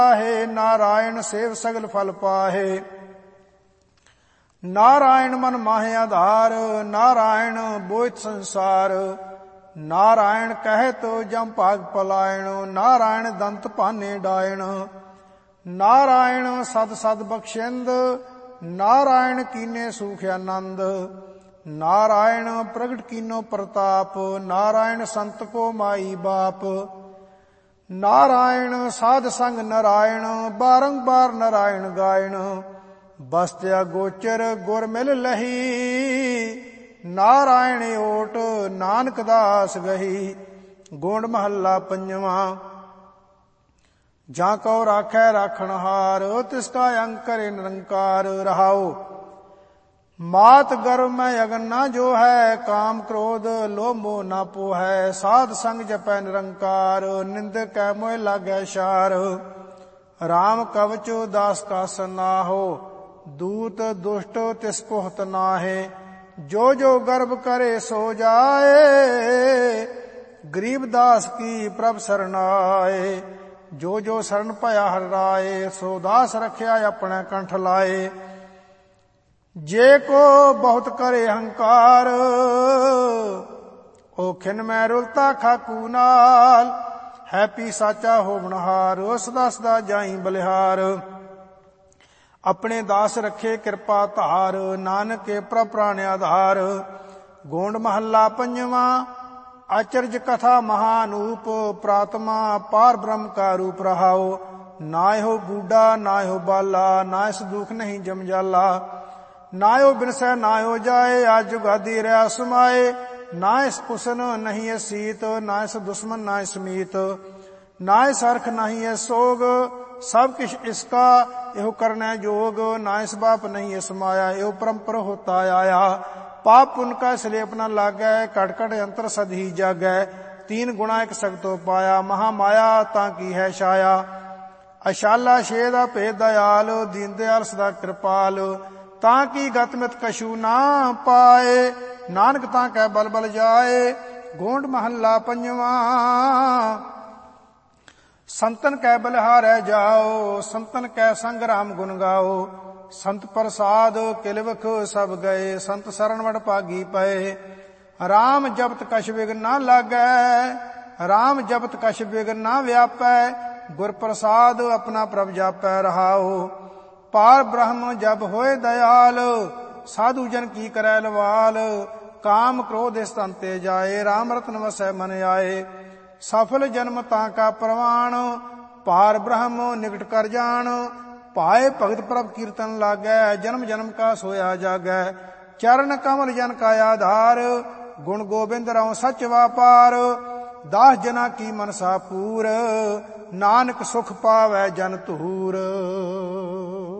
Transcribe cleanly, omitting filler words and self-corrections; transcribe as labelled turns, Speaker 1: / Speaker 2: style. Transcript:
Speaker 1: Narayan save सगल फल पाहे। नारायण मन माहे आधार, नारायण बोइत संसार। नारायण कहे तो जम भाग पलायण, नारायण दंत पाने डायण। नारायण सद सद बख्शिंद, नारायण कीने सुख आनंद। नारायण प्रगट कीनो प्रताप, नारायण संत को माई बाप। नारायण साध संग नारायण, बारंबार नारायण गायण। बस्त्या गोचर गुर मिल लही, नारायण ओट नानक दास गही। गुण महला पंजवा। जाको राखै राखणहार, तिसका अंकर निरंकार रहाओ। मात गर्भ में अगन ना जो है, काम क्रोध लोभ मोह ना पोहै। साध संग जपै निरंकार, निंदक कै मोह लागै शार। राम कवचो दास का सनाहो, दूत दुष्ट तिसको हत नाहे। जो जो गर्भ करे सो जाए, गरीब दास की प्रभ सरनाए। जो जो शरण पया हर राए, सो दास रखया अपने कंठ लाए। जे को बहुत करे अहंकार, ओ खिन में रुलता खाकू नाल। है पी साचा होवनहार, सदा सदा जाई बलिहार। अपने दास रखे कृपा धार, नानक के प्रभ प्राण आधार। गोंड महला पंजवा। आचर्य कथा महानूप, प्रात्मा पार ब्रह्म का रूप रहाओ। नाय हो बूढ़ा नाय हो बाला, नाय से दुख नहीं जम जाला। नायो बिनसै नायो जाए, आज जुगादी रहा समाए। नाय कुसन नहीं है सीत, नाय से दुश्मन नाय समीत। नाय सरख नहीं है सोग, सब किश इसका एहो करने जोग। नाय बाप नहीं है समाया, एहो परम्पर होता आया। पाप पुन का सलेप न लागै, कट कट अंतर सद ही जागै। तीन गुणा एक सगतो पाया, महामाया ताकी है छाया। अशाला शेदा भेद दयाल, दीन दयाल सदा कृपाल। ताकि गतमित कशु ना पाए, नानक ताकै बल बल जाए। गोंड महला पंजवा। संतन कै बलिहारै जाओ, संतन कै संग राम गुण गाओ। संत प्रसाद किलवख सब गए, संत शरण वड भागी पए। राम जपत कछ विघ्न ना लागै, राम जपत कछ विघ्न ना व्यापै। गुर प्रसाद अपना प्रभ जापै रहाओ। पार ब्रह्म जब होए दयाल, साधु जन की करै लवाल। काम क्रोध स्तंते जाए, राम रतन वसै मन आए। सफल जन्म ताका प्रवाण, पार ब्रह्म निकट कर जान। पाए भगत प्रभ कीर्तन लागै, जन्म जन्म का सोया जागै। चरण कमल जन का आधार, गुण गोबिंद रहो सच वापार। दास जना की मनसा पूर, नानक सुख पावै जन तूर।